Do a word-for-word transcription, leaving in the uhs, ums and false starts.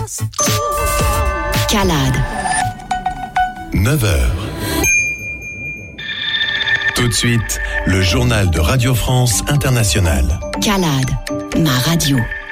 Calade. neuf heures. Tout de suite, le journal de Radio France Internationale. Calade, ma radio.